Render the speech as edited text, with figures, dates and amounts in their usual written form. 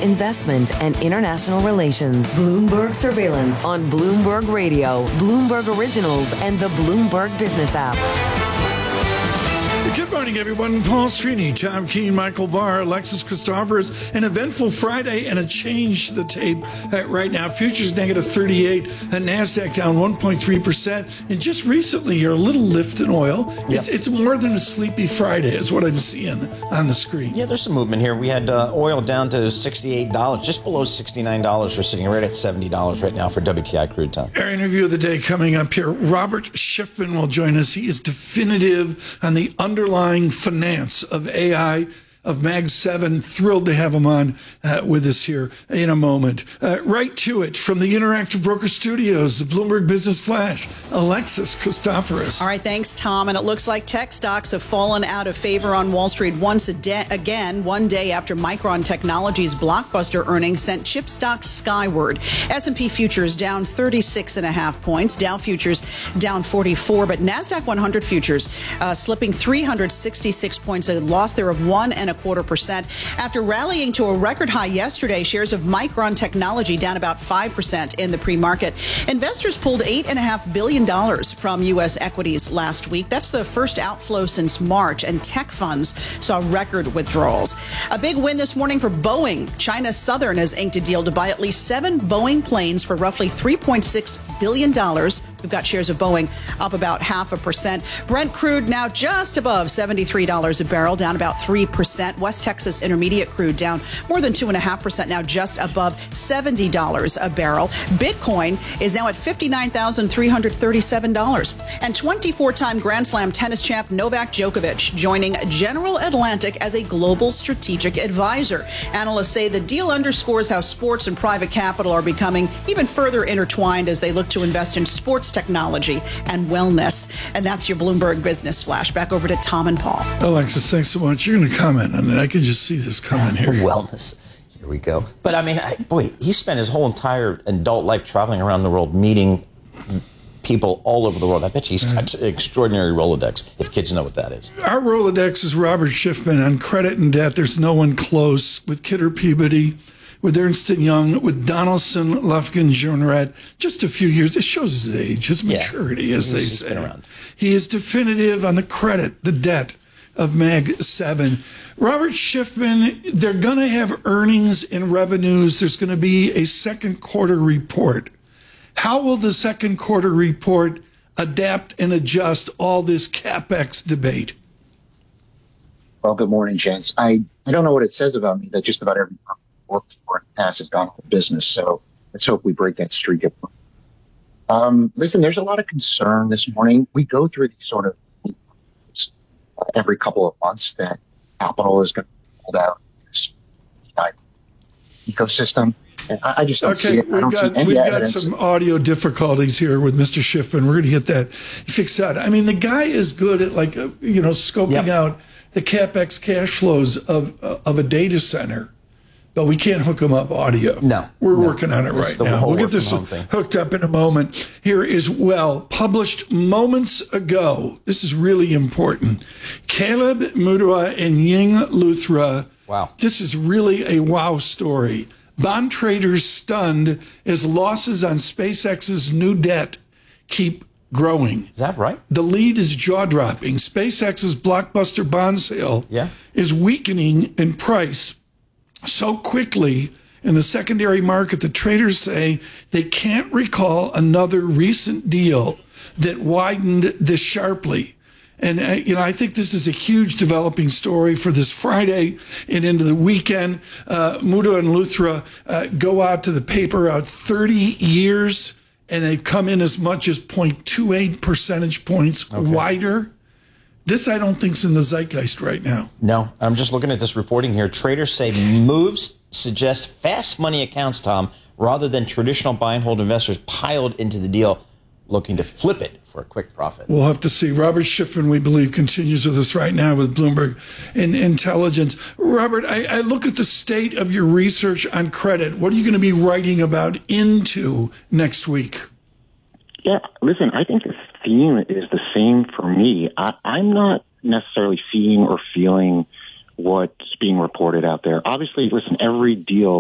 investment and international relations. Bloomberg Surveillance on Bloomberg Radio, Bloomberg Originals, and the Bloomberg Business app. Good morning, everyone. Paul Sweeney, Tom Keene, Michael Barr, Alexis Christoforous. An eventful Friday and a change to the tape right now. Futures negative 38, NASDAQ down 1.3%. And just recently here, a little lift in oil. Yep. It's more than a sleepy Friday is what I'm seeing on the screen. Yeah, there's some movement here. We had oil down to $68, just below $69. We're sitting right at $70 right now for WTI crude, Tom. Our interview of the day coming up here. Robert Schiffman will join us. He is definitive on the underlying finance of AI, of Mag 7. Thrilled to have him on with us here in a moment. Right to it from the Interactive Broker Studios, the Bloomberg Business Flash, Alexis Christoforous. All right, thanks, Tom. And it looks like tech stocks have fallen out of favor on Wall Street once again, one day after Micron Technology's blockbuster earnings sent chip stocks skyward. S&P futures down 36.5 points, Dow futures down 44, but NASDAQ 100 futures slipping 366 points, a loss there of 1.25%. After rallying to a record high yesterday, shares of Micron Technology down about 5% in the pre-market. Investors pulled $8.5 billion from U.S. equities last week. That's the first outflow since March, and tech funds saw record withdrawals. A big win this morning for Boeing. China Southern has inked a deal to buy at least 7 Boeing planes for roughly $3.6 billion. We've got shares of Boeing up about 0.5%. Brent crude now just above $73 a barrel, down about 3%. West Texas Intermediate crude down more than 2.5%, now just above $70 a barrel. Bitcoin is now at $59,337. And 24-time Grand Slam tennis champ Novak Djokovic joining General Atlantic as a global strategic advisor. Analysts say the deal underscores how sports and private capital are becoming even further intertwined as they look to invest in sports technology and wellness. And that's your Bloomberg Business Flash. Back over to Tom and Paul. Alexis, thanks so much. You're going to comment on it. I can just see this coming here. Wellness. Here we go. But I mean, he spent his whole entire adult life traveling around the world, meeting people all over the world. I bet you he's got an extraordinary Rolodex, if kids know what that is. Our Rolodex is Robert Schiffman on credit and debt. There's no one close with Kidder Peabody, with Ernst & Young, with Donaldson, Lufkin, Journeret. Just a few years. It shows his age, his maturity, as they say. Been around. He is definitive on the credit, the debt of Mag 7. Robert Schiffman, they're going to have earnings and revenues. There's going to be a second quarter report. How will the second quarter report adapt and adjust all this CapEx debate? Well, good morning, gents. I don't know what it says about me that just about every firm I've worked for in the past has gone out of business. So let's hope we break that streak. Listen, there's a lot of concern this morning. We go through these sort of every couple of months that capital is going to be pulled out of this ecosystem. And I just don't see it. We've got some audio difficulties here with Mr. Schiffman. We're going to get that fixed out. I mean, the guy is good at scoping out the CapEx cash flows of a data center. But we can't hook them up audio. No. We're working on it right now. We'll get this hooked up in a moment. Here is, published moments ago. This is really important. Caleb Mutua and Ying Luthra. Wow. This is really a wow story. Bond traders stunned as losses on SpaceX's new debt keep growing. Is that right? The lead is jaw-dropping. SpaceX's blockbuster bond sale is weakening in price so quickly in the secondary market that traders say they can't recall another recent deal that widened this sharply. And, I think this is a huge developing story for this Friday and into the weekend. Mutua and Luthra go out to the paper out 30 years, and they come in as much as 0.28 percentage points wider. This, I don't think, is in the zeitgeist right now. No, I'm just looking at this reporting here. Traders say moves suggest fast money accounts, Tom, rather than traditional buy and hold investors piled into the deal looking to flip it for a quick profit. We'll have to see. Robert Schiffman, we believe, continues with us right now with Bloomberg Intelligence. Robert, I look at the state of your research on credit. What are you going to be writing about into next week? Yeah, listen, I think the theme is the same for me. I'm not necessarily seeing or feeling what's being reported out there. Obviously, listen, every deal